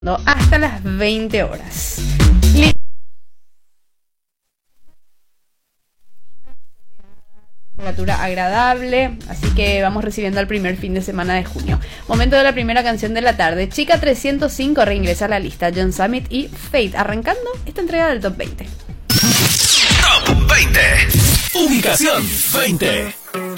hasta las 20 horas. Temperatura agradable, así que vamos recibiendo el primer fin de semana de junio. Momento de la primera canción de la tarde. Chica 305 reingresa a la lista. John Summit y Fate, arrancando esta entrega del Top 20. Top 20. Ubicación 20.